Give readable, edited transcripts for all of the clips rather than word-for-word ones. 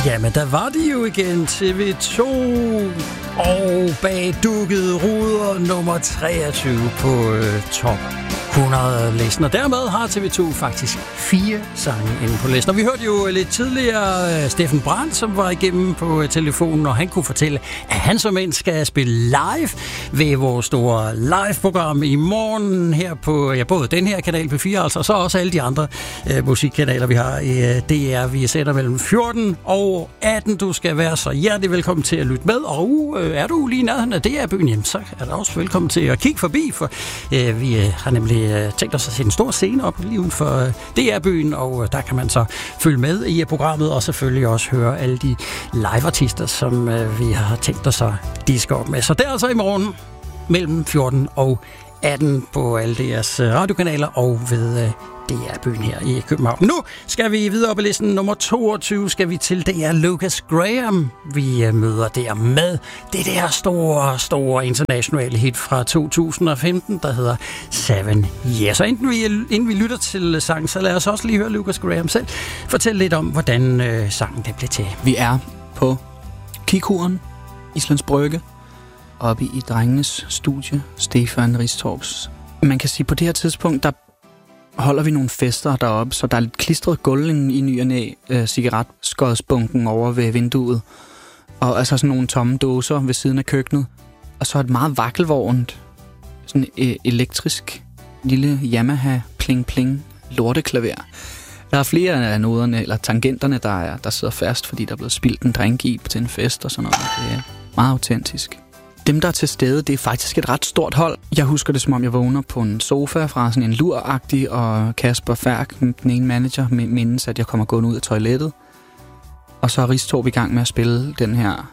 Jamen, der var de jo igen, TV2, og bag dukkede ruder nummer 23 på top 100-listen. Og dermed har TV2 faktisk 4 sange inde på listen. Og vi hørte jo lidt tidligere Steffen Brandt, som var igennem på telefonen, og han kunne fortælle, at han som en skal spille live ved vores store live-program i morgen her på både den her kanal P4, altså, og så også alle de andre musikkanaler, vi har i DR. Vi sætter mellem 14 og 18. Du skal være så hjertelig velkommen til at lytte med, og er du lige nærheden af DR-byen, jamen, så er du også velkommen til at kigge forbi, for vi har nemlig tænkt os at se en stor scene op lige uden for DR-byen, og der kan man så følge med i programmet, og selvfølgelig også høre alle de live-artister, som vi har tænkt os at diske op med. Så det er altså i morgen mellem 14 og 18 på alle deres radiokanaler og ved DR-byen her i København. Nu skal vi videre på listen. Nummer 22 skal vi til. Det er Lucas Graham. Vi møder der med det der store internationale hit fra 2015, der hedder 7 Years. Og inden vi lytter til sangen, så lad os også lige høre Lucas Graham selv fortælle lidt om, hvordan sangen det blev til. Vi er på Kikuren, Islands Brygge, oppe i drengenes studie, Stefan Ristorps. Man kan sige, på det her tidspunkt, der holder vi nogle fester deroppe, så der er lidt klistret gulv i ny og næ, cigaretskodsbunken over ved vinduet, og altså sådan nogle tomme dåser ved siden af køkkenet, og så et meget vakkelvornt, sådan elektrisk lille Yamaha pling-pling lorteklaver. Der er flere af noderne, eller tangenterne, der sidder fast, fordi der er blevet spildt en drink i til en fest og sådan noget. Det er meget autentisk. Dem, der er til stede, det er faktisk et ret stort hold. Jeg husker det, som om jeg vågner på en sofa fra sådan en luragtig, og Kasper Færk, den ene manager, mindes, at jeg kommer gående ud af toilettet. Og så er Ristorp i gang med at spille den her.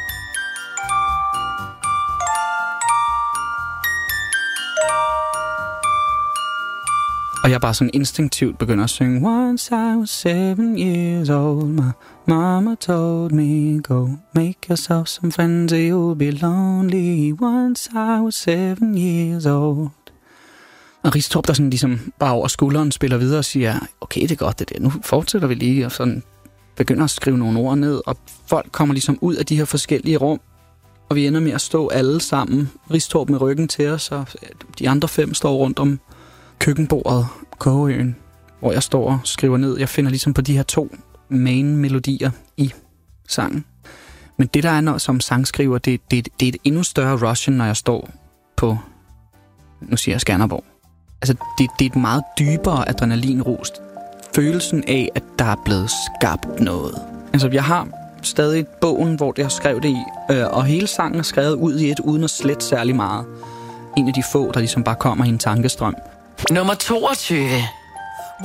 Og jeg bare sådan instinktivt begynder at synge. Once I was 7 years old, my mama told me, go make yourself some friends or you'll be lonely. Once I was 7 years old. Og Ristorp, der sådan ligesom bare over skulderen spiller videre og siger, okay, det er godt det der, nu fortsætter vi lige, og sådan begynder at skrive nogle ord ned, og folk kommer ligesom ud af de her forskellige rum, og vi ender med at stå alle sammen, Ristorp med ryggen til os, og de andre 5 står rundt om køkkenbordet, Kogeøen, hvor jeg står og skriver ned. Jeg finder ligesom på de her 2 main-melodier i sangen. Men det, der er som sangskriver, det er et endnu større rush, når jeg står på, nu siger jeg Skanderborg. Altså, det er et meget dybere adrenalinrus. Følelsen af, at der er blevet skabt noget. Altså, jeg har stadig bogen, hvor det har skrevet det i, og hele sangen er skrevet ud i et, uden at slette særlig meget. En af de få, der ligesom bare kommer i en tankestrøm. Nummer 22.